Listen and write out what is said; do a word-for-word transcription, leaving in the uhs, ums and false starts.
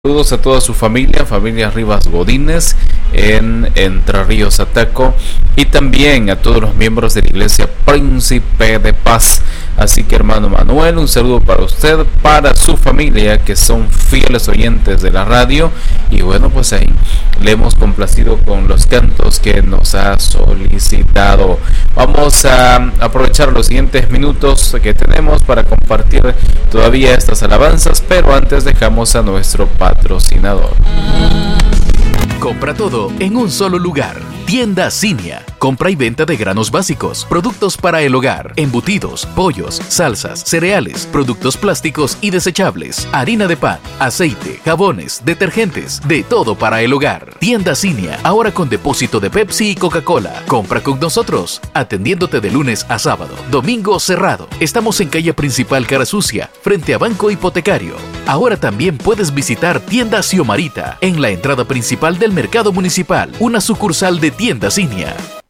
Saludos a toda su familia, familia Rivas Godínez en Entre Ríos, Ataco, y también a todos los miembros de la Iglesia Príncipe de Paz. Así que, hermano Manuel, un saludo para usted, para su familia, que son fieles oyentes de la radio. Y bueno, pues ahí le hemos complacido con los cantos que nos ha solicitado. Vamos a aprovechar los siguientes minutos que tenemos para compartir todavía estas alabanzas, pero antes dejamos a nuestro patrocinador. Compra todo en un solo lugar. Tienda Cinia. Compra y venta de granos básicos, productos para el hogar, embutidos, pollos, salsas, cereales, productos plásticos y desechables, harina de pan, aceite, jabones, detergentes, de todo para el hogar. Tienda Cinia, ahora con depósito de Pepsi y Coca-Cola. Compra con nosotros, atendiéndote de lunes a sábado, domingo cerrado. Estamos en calle principal Cara Sucia, frente a Banco Hipotecario. Ahora también puedes visitar Tienda Xiomarita, en la entrada principal del mercado municipal, una sucursal de Tienda Cinia.